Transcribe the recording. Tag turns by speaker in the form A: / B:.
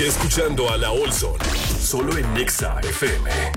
A: Sigue escuchando a la Olson. Solo en Nexa FM.